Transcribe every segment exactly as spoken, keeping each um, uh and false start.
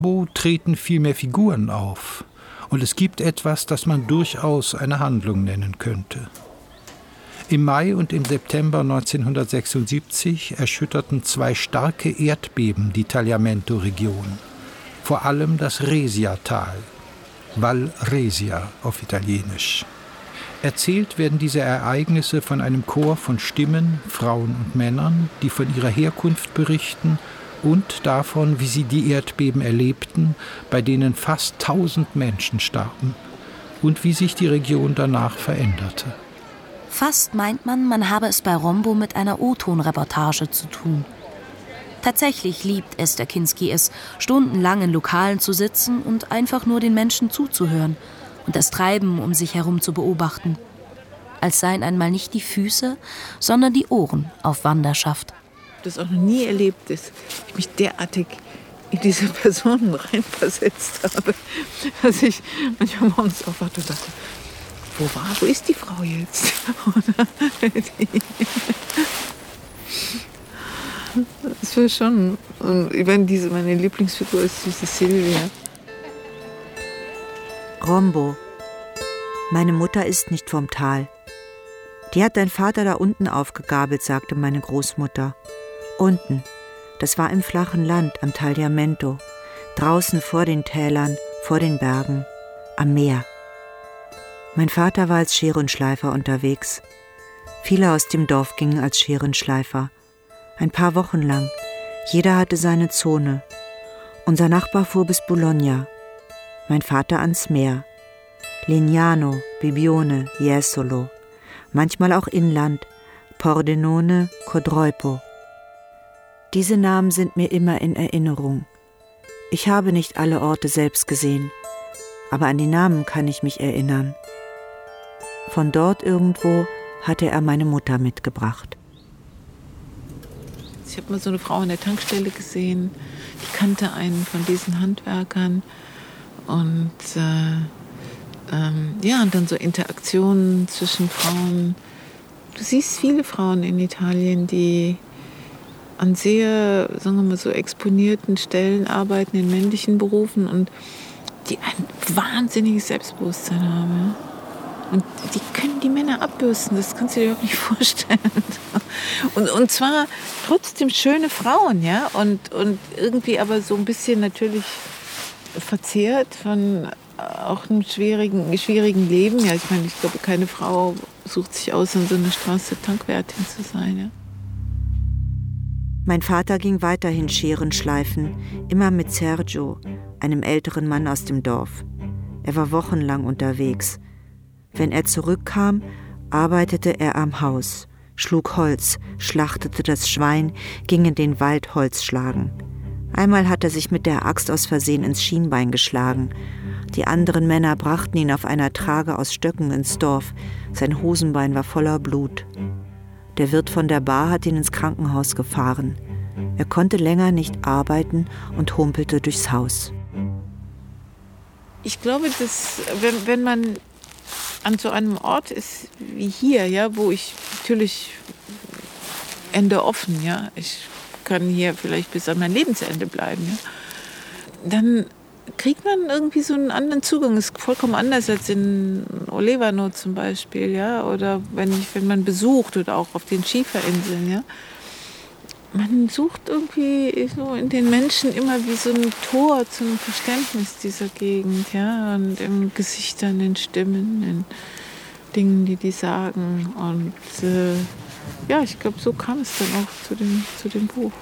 Wo treten viel mehr Figuren auf und es gibt etwas, das man durchaus eine Handlung nennen könnte. Im Mai und im September neunzehnhundertsechsundsiebzig erschütterten zwei starke Erdbeben die Tagliamento-Region, vor allem das Resia-Tal, Val Resia auf Italienisch. Erzählt werden diese Ereignisse von einem Chor von Stimmen, Frauen und Männern, die von ihrer Herkunft berichten und davon, wie sie die Erdbeben erlebten, bei denen fast tausend Menschen starben und wie sich die Region danach veränderte. Fast meint man, man habe es bei Rombo mit einer O-Ton-Reportage zu tun. Tatsächlich liebt Esther Kinski es, stundenlang in Lokalen zu sitzen und einfach nur den Menschen zuzuhören und das Treiben um sich herum zu beobachten. Als seien einmal nicht die Füße, sondern die Ohren auf Wanderschaft. Das auch noch nie erlebt ist, ich mich derartig in diese Personen reinversetzt habe, dass ich manchmal morgens aufwachte und dachte, wo war, wo ist die Frau jetzt? Das war schon, und ich meine, diese, meine Lieblingsfigur ist diese Silvia. Rombo. Meine Mutter ist nicht vom Tal. Die hat dein Vater da unten aufgegabelt, sagte meine Großmutter. Unten, das war im flachen Land am Tagliamento, draußen vor den Tälern, vor den Bergen, am Meer. Mein Vater war als Scherenschleifer unterwegs. Viele aus dem Dorf gingen als Scherenschleifer. Ein paar Wochen lang. Jeder hatte seine Zone. Unser Nachbar fuhr bis Bologna. Mein Vater ans Meer. Legnano, Bibione, Jesolo. Manchmal auch Inland. Pordenone, Codroipo. Diese Namen sind mir immer in Erinnerung. Ich habe nicht alle Orte selbst gesehen, aber an die Namen kann ich mich erinnern. Von dort irgendwo hatte er meine Mutter mitgebracht. Ich habe mal so eine Frau an der Tankstelle gesehen, die kannte einen von diesen Handwerkern. Und äh, ähm, ja, und dann so Interaktionen zwischen Frauen. Du siehst viele Frauen in Italien, die an sehr, sagen wir mal, so exponierten Stellen arbeiten, in männlichen Berufen und die ein wahnsinniges Selbstbewusstsein haben. Und die können die Männer abbürsten, das kannst du dir überhaupt nicht vorstellen. Und, und zwar trotzdem schöne Frauen, ja, und, und irgendwie aber so ein bisschen natürlich verzehrt von auch einem schwierigen, schwierigen Leben. Ja, ich meine, ich glaube, keine Frau sucht sich aus, an so einer Straße Tankwärtin zu sein, ja. Mein Vater ging weiterhin Scheren schleifen, immer mit Sergio, einem älteren Mann aus dem Dorf. Er war wochenlang unterwegs. Wenn er zurückkam, arbeitete er am Haus, schlug Holz, schlachtete das Schwein, ging in den Wald Holz schlagen. Einmal hat er sich mit der Axt aus Versehen ins Schienbein geschlagen. Die anderen Männer brachten ihn auf einer Trage aus Stöcken ins Dorf. Sein Hosenbein war voller Blut. Der Wirt von der Bar hat ihn ins Krankenhaus gefahren. Er konnte länger nicht arbeiten und humpelte durchs Haus. Ich glaube, dass, wenn, wenn man an so einem Ort ist wie hier, ja, wo ich natürlich Ende offen, ja, ich kann hier vielleicht bis an mein Lebensende bleiben, ja, dann kriegt man irgendwie so einen anderen Zugang. Das ist vollkommen anders als in Olevano zum Beispiel, ja, oder wenn, ich, wenn man besucht oder auch auf den Schieferinseln, ja. Man sucht irgendwie so in den Menschen immer wie so ein Tor zu einem Verständnis dieser Gegend, ja, und in Gesichtern, in Stimmen, in Dingen, die die sagen. Und äh, ja, ich glaube, so kam es dann auch zu dem, zu dem Buch.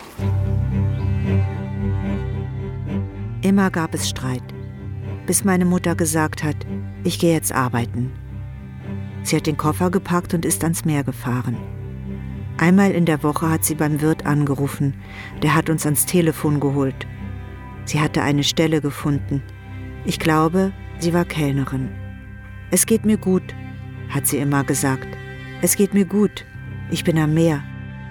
Immer gab es Streit, bis meine Mutter gesagt hat, ich gehe jetzt arbeiten. Sie hat den Koffer gepackt und ist ans Meer gefahren. Einmal in der Woche hat sie beim Wirt angerufen, der hat uns ans Telefon geholt. Sie hatte eine Stelle gefunden. Ich glaube, sie war Kellnerin. Es geht mir gut, hat sie immer gesagt. Es geht mir gut, ich bin am Meer.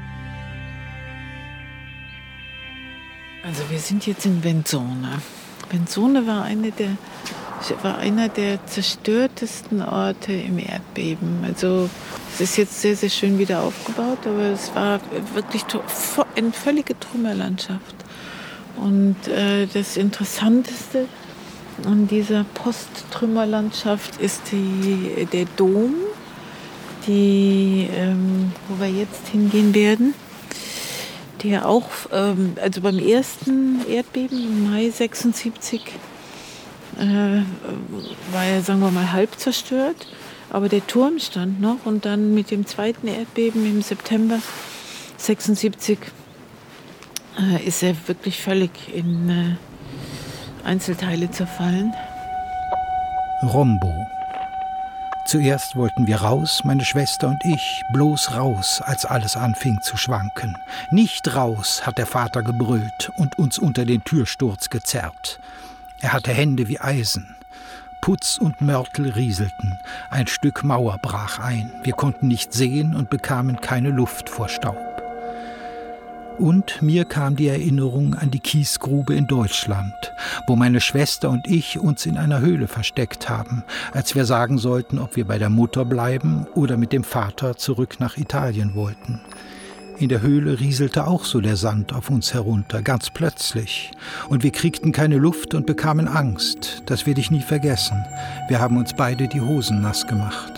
Also wir sind jetzt in Venzone. Venzone war, eine der, war einer der zerstörtesten Orte im Erdbeben. Also es ist jetzt sehr, sehr schön wieder aufgebaut, aber es war wirklich eine völlige Trümmerlandschaft. Und äh, das Interessanteste an dieser Posttrümmerlandschaft ist die, der Dom, die, ähm, wo wir jetzt hingehen werden, der auch, ähm, also beim ersten Erdbeben im Mai sechsundsiebzig, äh, war er, sagen wir mal, halb zerstört. Aber der Turm stand noch und dann mit dem zweiten Erdbeben im September sechsundsiebzig äh, ist er wirklich völlig in äh, Einzelteile zerfallen. Rombo. Zuerst wollten wir raus, meine Schwester und ich, bloß raus, als alles anfing zu schwanken. Nicht raus, hat der Vater gebrüllt und uns unter den Türsturz gezerrt. Er hatte Hände wie Eisen. Putz und Mörtel rieselten. Ein Stück Mauer brach ein. Wir konnten nicht sehen und bekamen keine Luft vor Staub. Und mir kam die Erinnerung an die Kiesgrube in Deutschland, wo meine Schwester und ich uns in einer Höhle versteckt haben, als wir sagen sollten, ob wir bei der Mutter bleiben oder mit dem Vater zurück nach Italien wollten. In der Höhle rieselte auch so der Sand auf uns herunter, ganz plötzlich. Und wir kriegten keine Luft und bekamen Angst. Das werde ich nie vergessen. Wir haben uns beide die Hosen nass gemacht.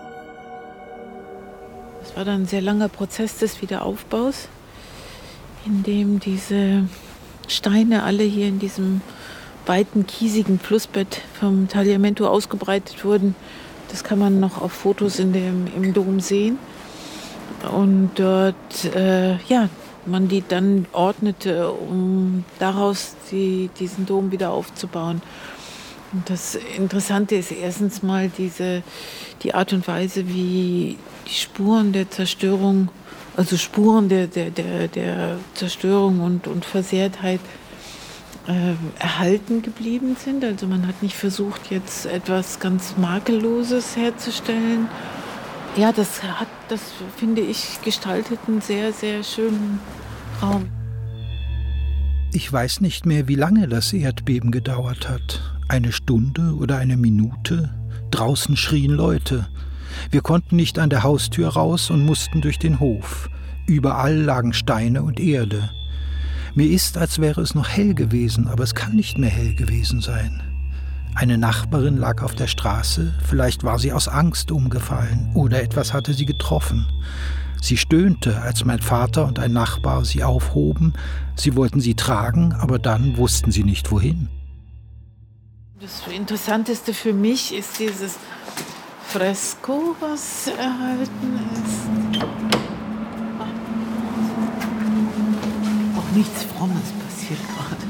Das war dann ein sehr langer Prozess des Wiederaufbaus, in dem diese Steine alle hier in diesem weiten, kiesigen Flussbett vom Tagliamento ausgebreitet wurden. Das kann man noch auf Fotos in dem, im Dom sehen. Und dort, äh, ja, man die dann ordnete, um daraus die, diesen Dom wieder aufzubauen. Und das Interessante ist erstens mal diese, die Art und Weise, wie die Spuren der Zerstörung, also Spuren der, der, der, der Zerstörung und, und Versehrtheit äh, erhalten geblieben sind. Also man hat nicht versucht, jetzt etwas ganz Makelloses herzustellen. Ja, das hat, das finde ich, gestaltet einen sehr, sehr schönen Raum. Ich weiß nicht mehr, wie lange das Erdbeben gedauert hat. Eine Stunde oder eine Minute. Draußen schrien Leute. Wir konnten nicht an der Haustür raus und mussten durch den Hof. Überall lagen Steine und Erde. Mir ist, als wäre es noch hell gewesen, aber es kann nicht mehr hell gewesen sein. Eine Nachbarin lag auf der Straße, vielleicht war sie aus Angst umgefallen oder etwas hatte sie getroffen. Sie stöhnte, als mein Vater und ein Nachbar sie aufhoben. Sie wollten sie tragen, aber dann wussten sie nicht, wohin. Das Interessanteste für mich ist dieses Fresko, was erhalten ist. Auch nichts Frommes passiert gerade.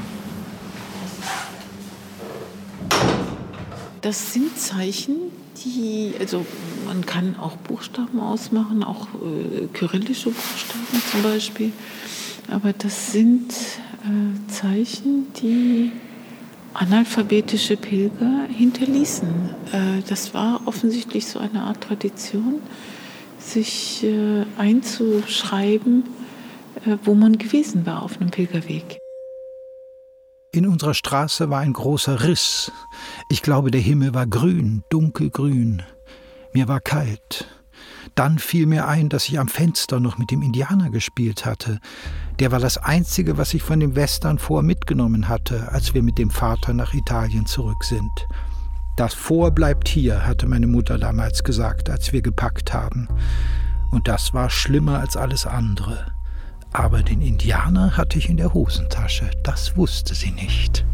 Das sind Zeichen, die, also man kann auch Buchstaben ausmachen, auch äh, kyrillische Buchstaben zum Beispiel. Aber das sind äh, Zeichen, die analphabetische Pilger hinterließen. Äh, das war offensichtlich so eine Art Tradition, sich äh, einzuschreiben, äh, wo man gewesen war auf einem Pilgerweg. In unserer Straße war ein großer Riss. Ich glaube, der Himmel war grün, dunkelgrün. Mir war kalt. Dann fiel mir ein, dass ich am Fenster noch mit dem Indianer gespielt hatte. Der war das Einzige, was ich von dem Western-Fort mitgenommen hatte, als wir mit dem Vater nach Italien zurück sind. Das Fort bleibt hier, hatte meine Mutter damals gesagt, als wir gepackt haben. Und das war schlimmer als alles andere. Aber den Indianer hatte ich in der Hosentasche. Das wusste sie nicht.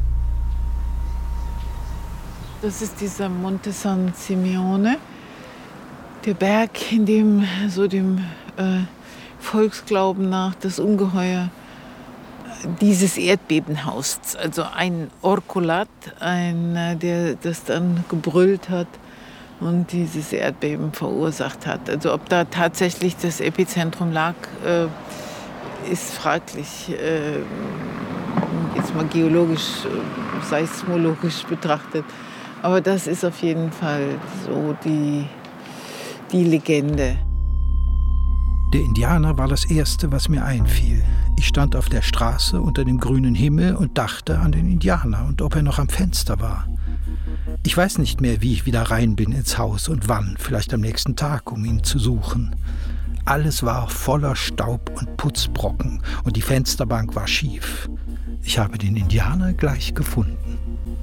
Das ist dieser Monte San Simeone, der Berg, in dem so dem äh, Volksglauben nach das Ungeheuer dieses Erdbeben haust. Also ein Orkolat, ein, der das dann gebrüllt hat und dieses Erdbeben verursacht hat. Also ob da tatsächlich das Epizentrum lag, äh, ist fraglich, äh, jetzt mal geologisch, äh, seismologisch betrachtet. Aber das ist auf jeden Fall so die, die Legende. Der Indianer war das Erste, was mir einfiel. Ich stand auf der Straße unter dem grünen Himmel und dachte an den Indianer und ob er noch am Fenster war. Ich weiß nicht mehr, wie ich wieder rein bin ins Haus und wann, vielleicht am nächsten Tag, um ihn zu suchen. Alles war voller Staub und Putzbrocken und die Fensterbank war schief. Ich habe den Indianer gleich gefunden.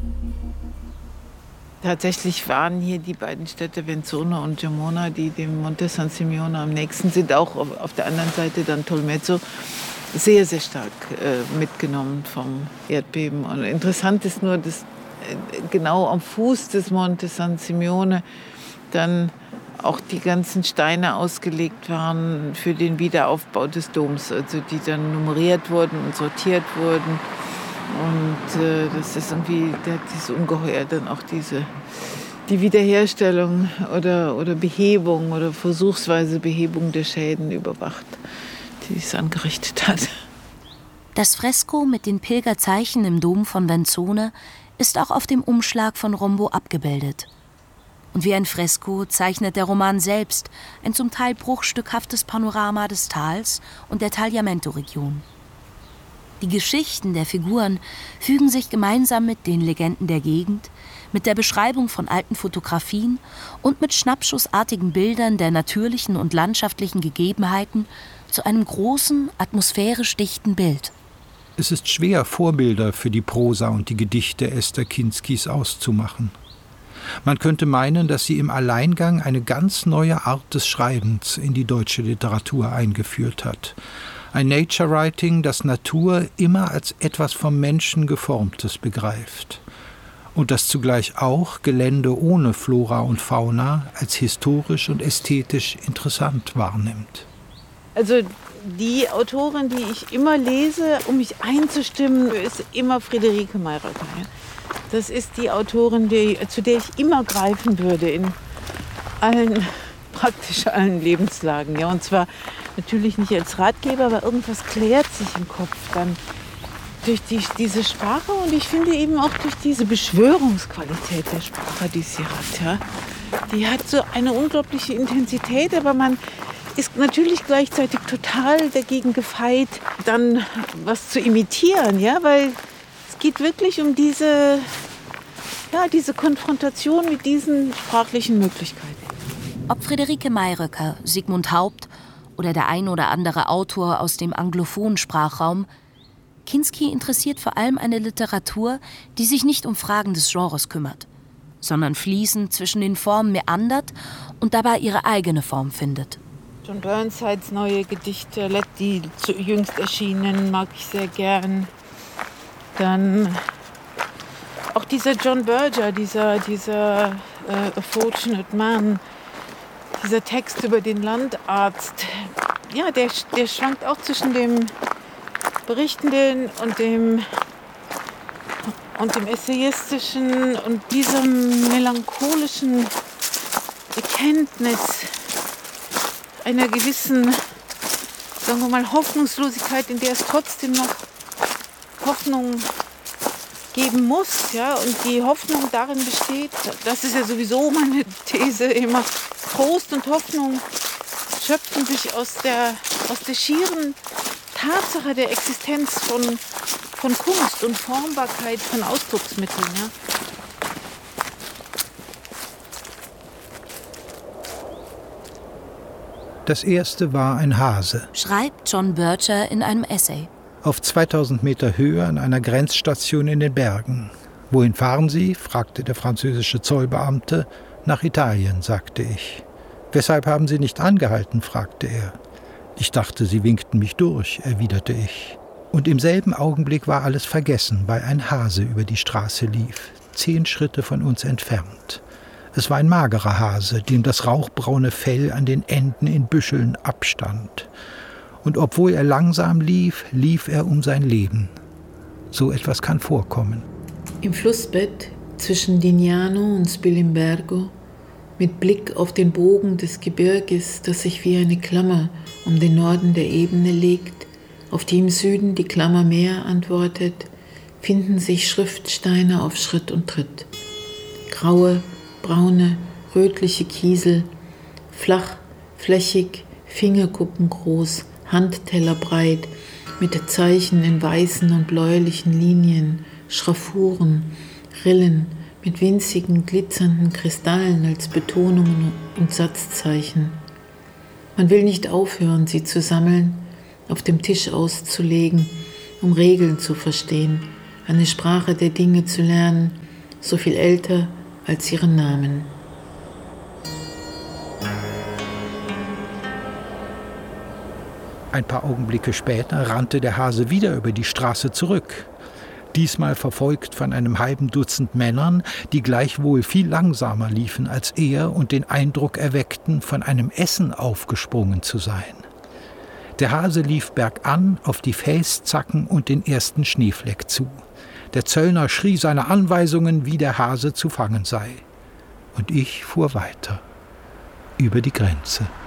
Tatsächlich waren hier die beiden Städte Venzone und Gemona, die dem Monte San Simeone am nächsten sind, auch auf der anderen Seite dann Tolmezzo, sehr, sehr stark äh, mitgenommen vom Erdbeben. Und interessant ist nur, dass äh, genau am Fuß des Monte San Simeone dann auch die ganzen Steine ausgelegt waren für den Wiederaufbau des Doms, also die dann nummeriert wurden und sortiert wurden. Und äh, das ist irgendwie, der hat dieses Ungeheuer dann auch diese, die Wiederherstellung oder, oder Behebung oder versuchsweise Behebung der Schäden überwacht, die es angerichtet hat. Das Fresko mit den Pilgerzeichen im Dom von Venzone ist auch auf dem Umschlag von Rombo abgebildet. Und wie ein Fresko zeichnet der Roman selbst ein zum Teil bruchstückhaftes Panorama des Tals und der Tagliamento-Region. Die Geschichten der Figuren fügen sich gemeinsam mit den Legenden der Gegend, mit der Beschreibung von alten Fotografien und mit schnappschussartigen Bildern der natürlichen und landschaftlichen Gegebenheiten zu einem großen, atmosphärisch dichten Bild. Es ist schwer, Vorbilder für die Prosa und die Gedichte Esther Kinskis auszumachen. Man könnte meinen, dass sie im Alleingang eine ganz neue Art des Schreibens in die deutsche Literatur eingeführt hat. Ein Nature-Writing, das Natur immer als etwas vom Menschen Geformtes begreift. Und das zugleich auch Gelände ohne Flora und Fauna als historisch und ästhetisch interessant wahrnimmt. Also die Autorin, die ich immer lese, um mich einzustimmen, ist immer Friederike Mayröcker. Das ist die Autorin, die, zu der ich immer greifen würde in allen, praktisch allen Lebenslagen. Ja, und zwar natürlich nicht als Ratgeber, aber irgendwas klärt sich im Kopf dann durch die, diese Sprache und ich finde eben auch durch diese Beschwörungsqualität der Sprache, die sie hat. Ja. Die hat so eine unglaubliche Intensität, aber man ist natürlich gleichzeitig total dagegen gefeit, dann was zu imitieren, ja, weil es geht wirklich um diese, ja, diese Konfrontation mit diesen sprachlichen Möglichkeiten. Ob Friederike Mayröcker, Sigmund Haupt oder der ein oder andere Autor aus dem anglophonen Sprachraum, Kinski interessiert vor allem eine Literatur, die sich nicht um Fragen des Genres kümmert, sondern fließend zwischen den Formen meandert und dabei ihre eigene Form findet. John Burnsides neue Gedichte, die jüngst erschienen, mag ich sehr gern. Dann auch dieser John Berger, dieser, dieser äh, A Fortunate Man, dieser Text über den Landarzt, ja, der, der schwankt auch zwischen dem Berichtenden und dem, und dem Essayistischen und diesem melancholischen Bekenntnis einer gewissen, sagen wir mal, Hoffnungslosigkeit, in der es trotzdem noch Hoffnung geben muss. Ja? Und die Hoffnung darin besteht, das ist ja sowieso meine These immer, Trost und Hoffnung schöpfen sich aus der, aus der schieren Tatsache der Existenz von, von Kunst und Formbarkeit von Ausdrucksmitteln. Ja? Das erste war ein Hase. Schreibt John Berger in einem Essay. Auf zweitausend Meter Höhe an einer Grenzstation in den Bergen. Wohin fahren Sie? Fragte der französische Zollbeamte. Nach Italien, sagte ich. Weshalb haben Sie nicht angehalten? Fragte er. Ich dachte, Sie winkten mich durch, erwiderte ich. Und im selben Augenblick war alles vergessen, weil ein Hase über die Straße lief, zehn Schritte von uns entfernt. Es war ein magerer Hase, dem das rauchbraune Fell an den Enden in Büscheln abstand. Und obwohl er langsam lief, lief er um sein Leben. So etwas kann vorkommen. Im Flussbett zwischen Dignano und Spilimbergo, mit Blick auf den Bogen des Gebirges, das sich wie eine Klammer um den Norden der Ebene legt, auf die im Süden die Klammer Meer antwortet, finden sich Schriftsteine auf Schritt und Tritt. Graue, braune, rötliche Kiesel, flach, flächig, fingerkuppengroß, handtellerbreit, mit Zeichen in weißen und bläulichen Linien, Schraffuren, Rillen, mit winzigen, glitzernden Kristallen als Betonungen und Satzzeichen. Man will nicht aufhören, sie zu sammeln, auf dem Tisch auszulegen um Regeln zu verstehen, eine Sprache der Dinge zu lernen, so viel älter als ihren Namen. Ein paar Augenblicke später rannte der Hase wieder über die Straße zurück. Diesmal verfolgt von einem halben Dutzend Männern, die gleichwohl viel langsamer liefen als er und den Eindruck erweckten, von einem Essen aufgesprungen zu sein. Der Hase lief bergan auf die Felszacken und den ersten Schneefleck zu. Der Zöllner schrie seine Anweisungen, wie der Hase zu fangen sei. Und ich fuhr weiter über die Grenze.